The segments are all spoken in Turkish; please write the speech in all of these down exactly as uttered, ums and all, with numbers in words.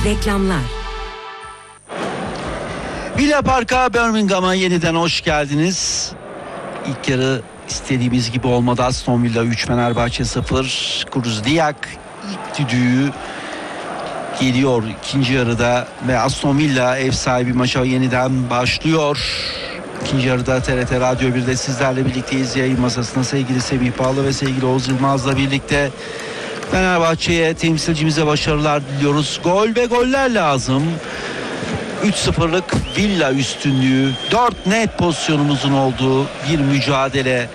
Reklamlar. Villa Park'a, Birmingham'a yeniden hoş geldiniz. İlk yarı istediğimiz gibi olmadı. Aston Villa üç, Fenerbahçe sıfır. Kruzdiak ilk düdüğü geliyor ikinci yarıda ve Aston Villa ev sahibi maça yeniden başlıyor. İkinci yarıda T R T Radyo birde sizlerle birlikteyiz. Yayın masasında sevgili Semih Bağlı ve sevgili Oğuz Yılmaz'la birlikte Fenerbahçe'ye, temsilcimize başarılar diliyoruz. Gol ve goller lazım. üç sıfırlık Villa üstünlüğü, dört net pozisyonumuzun olduğu bir mücadele.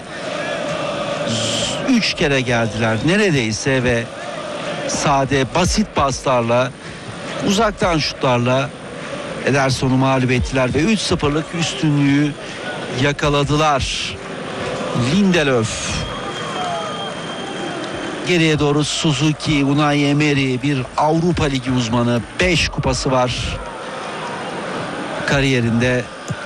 üç kere geldiler neredeyse ve sade, basit paslarla, uzaktan şutlarla Ederson'u mağlup ettiler ve üç sıfırlık üstünlüğü yakaladılar. Lindelöf, geriye doğru Suzuki, Unai Emery, bir Avrupa Ligi uzmanı, beş kupası var kariyerinde.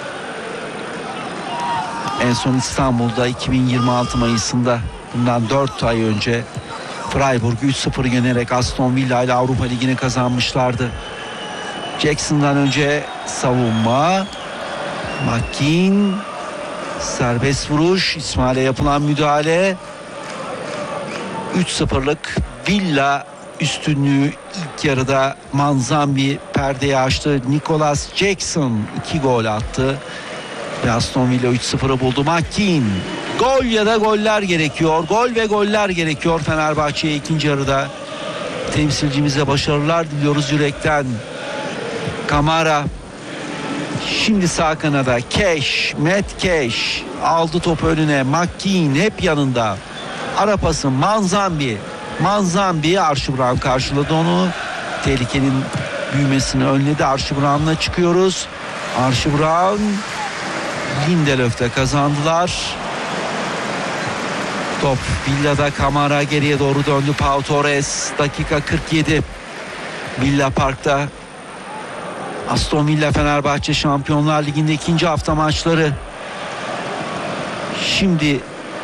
En son İstanbul'da iki bin yirmi altı Mayıs'ında, bundan dört ay önce Freiburg'u üç sıfır yenerek Aston Villa ile Avrupa Ligi'ni kazanmışlardı. Jackson'dan önce savunma, Makin, serbest vuruş, İsmail'e yapılan müdahale. üç sıfırlık Villa üstünlüğü ilk yarıda. Manzambi perdeyi açtı. Nicholas Jackson iki gol attı ve Aston Villa üç sıfırı buldu. Makin, gol ya da goller gerekiyor. Gol ve goller gerekiyor Fenerbahçe'ye ikinci yarıda. Temsilcimize başarılar diliyoruz yürekten. Kamara, şimdi sağ kanada Cash, Matt Cash aldı topu önüne. Makin hep yanında. Ara pası Manzambi. Manzambi, Archie Brown karşıladı onu. Tehlikenin büyümesini önledi. Archie Brown'la çıkıyoruz. Archie Brown, Lindelöf'te kazandılar. Top Villa'da, Kamara geriye doğru döndü. Pau Torres, dakika kırk yedi. Villa Park'ta. Aston Villa Fenerbahçe Şampiyonlar Ligi'nde ikinci hafta maçları. Şimdi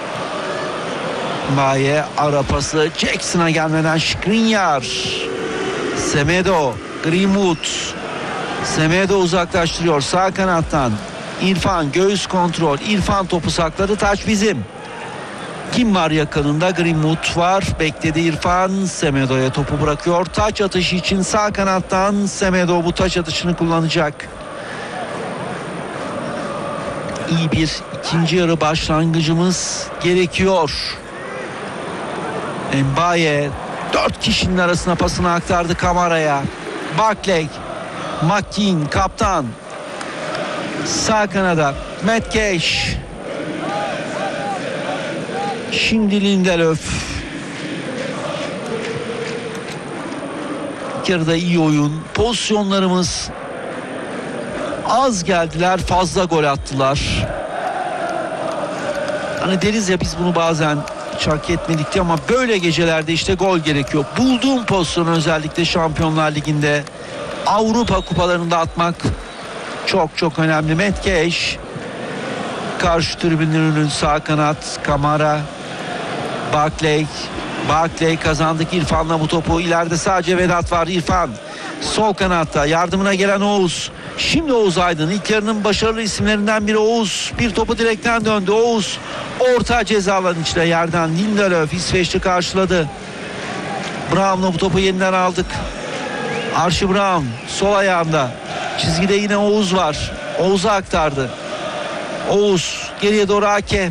Baye, ara pası Jackson'a gelmeden Skriniar, Semedo, Greenwood, Semedo uzaklaştırıyor sağ kanattan. İrfan, göğüs kontrol, İrfan topu sakladı, taç bizim. Kim var yakınında? Greenwood var, bekledi İrfan. Semedo'ya topu bırakıyor, taç atışı için sağ kanattan. Semedo bu taç atışını kullanacak. İyi bir ikinci yarı başlangıcımız gerekiyor. Mbaye dört kişinin arasına pasını aktardı Kamara'ya. Barkley, Makin kaptan, sağ kanada Matt Cash, şimdi Lindelöf. İlk yarıda iyi oyun, pozisyonlarımız az geldiler, fazla gol attılar. Hani deriz ya biz bunu bazen, hak etmedik diye, ama böyle gecelerde işte gol gerekiyor. Bulduğum pozisyonu özellikle Şampiyonlar Ligi'nde, Avrupa kupalarında atmak çok çok önemli. Matt Cash, karşı tribünlerin sağ kanat, Kamara, Barkley, Barkley kazandık İrfan'la bu topu. İleride sadece Vedat var. İrfan sol kanatta, yardımına gelen Oğuz. Şimdi Oğuz Aydın, ilk yarının başarılı isimlerinden biri Oğuz. Bir topu direkten döndü. Oğuz orta ceza alanı içine, yerden Lindelöf İsveçli karşıladı. Brown'la bu topu yeniden aldık. Archie Brown sol ayağında. Çizgide yine Oğuz var. Oğuz'a aktardı. Oğuz geriye doğru Ake.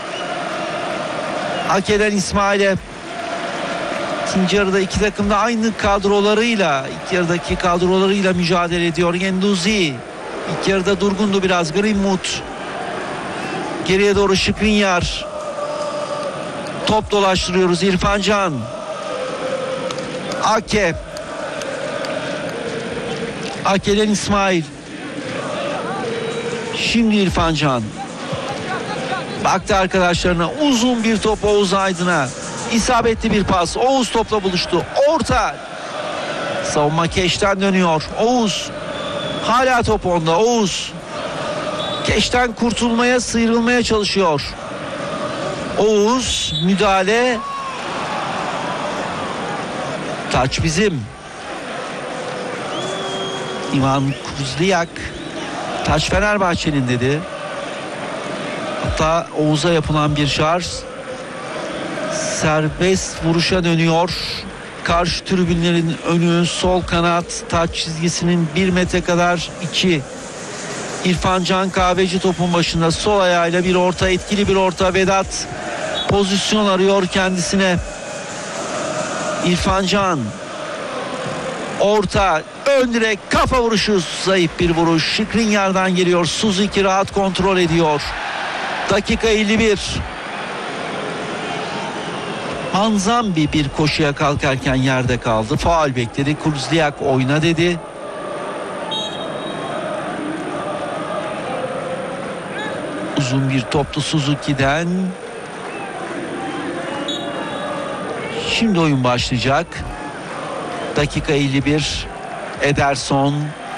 Ake'den İsmail'e. İkinci yarıda iki takım da aynı kadrolarıyla, ilk yarıdaki kadrolarıyla mücadele ediyor. Genduzi ilk yarıda durgundu biraz. Greenwood geriye doğru, Skriniar. Top dolaştırıyoruz. İrfan Can, Ake, Ake'den İsmail. Şimdi İrfan Can baktı arkadaşlarına, uzun bir top Oğuz Aydın'a. İsabetli bir pas. Oğuz topla buluştu. Orta. Savunma Keş'ten dönüyor. Oğuz. Hala top onda. Oğuz. Keş'ten kurtulmaya, sıyrılmaya çalışıyor. Oğuz müdahale. Taç bizim. Ivan Kuzliak taç Fenerbahçe'nin dedi. Hatta Oğuz'a yapılan bir şarj. Serbest vuruşa dönüyor. Karşı tribünlerin önü, sol kanat taç çizgisinin bir metre kadar iki. İrfan Can Kahveci topun başında, sol ayağıyla bir orta, etkili bir orta. Vedat pozisyon arıyor kendisine. İrfan Can orta, ön direk, kafa vuruşu, zayıf bir vuruş. Skriniar'dan geliyor. Suzuki rahat kontrol ediyor. Dakika elli bir. Hanzambi bir koşuya kalkarken yerde kaldı. Faul bekledi. Kuzliak oyna dedi. Uzun bir toplu Suzuki'den. Şimdi oyun başlayacak. Dakika elli bir. Ederson.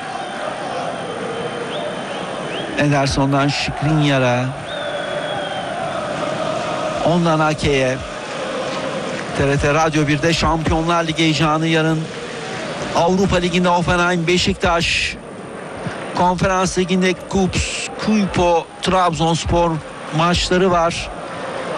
Ederson'dan Skriniar'a. Ondan Ake'ye. T R T Radyo birde Şampiyonlar Ligi heyecanı yarın. Avrupa Ligi'nde Hoffenheim, Beşiktaş. Konferans Ligi'nde Kups, Kuypo, Trabzonspor maçları var.